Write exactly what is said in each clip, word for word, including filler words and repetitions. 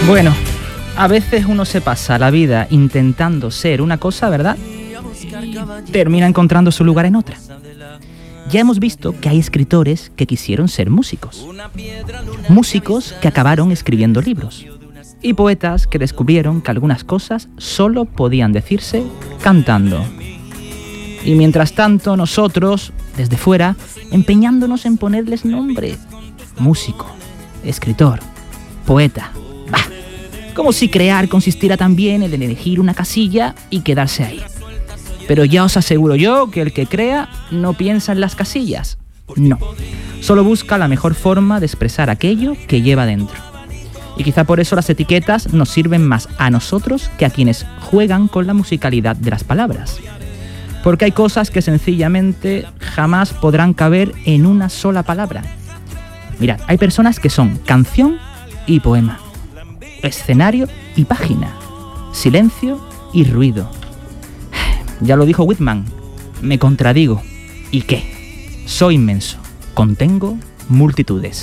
Bueno, a veces uno se pasa la vida intentando ser una cosa, ¿verdad? Y termina encontrando su lugar en otra. Ya hemos visto que hay escritores que quisieron ser músicos. Músicos que acabaron escribiendo libros. Y poetas que descubrieron que algunas cosas solo podían decirse cantando. Y mientras tanto nosotros, desde fuera, empeñándonos en ponerles nombre. Músico, escritor, poeta. Bah, como si crear consistiera también en elegir una casilla y quedarse ahí. Pero ya os aseguro yo que el que crea no piensa en las casillas. No, solo busca la mejor forma de expresar aquello que lleva dentro. Y quizá por eso las etiquetas nos sirven más a nosotros que a quienes juegan con la musicalidad de las palabras. Porque hay cosas que sencillamente jamás podrán caber en una sola palabra. Mirad, hay personas que son canción y poema, escenario y página, silencio y ruido. Ya lo dijo Whitman, me contradigo. ¿Y qué? Soy inmenso, contengo multitudes.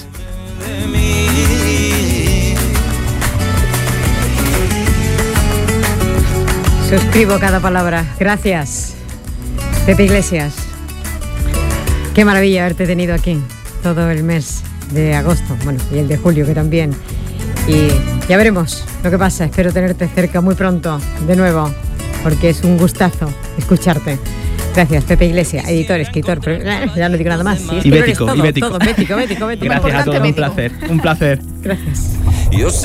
Suscribo cada palabra. Gracias, Pepe Iglesias. Qué maravilla haberte tenido aquí todo el mes de agosto, bueno, y el de julio que también. Y ya veremos lo que pasa. Espero tenerte cerca muy pronto de nuevo, porque es un gustazo escucharte. Gracias, Pepe Iglesias, editor, escritor, pero ya no digo nada más. Sí, es y que bético, todo, y bético. todo, bético, bético, bético. Gracias a todos, un placer, un placer. Gracias.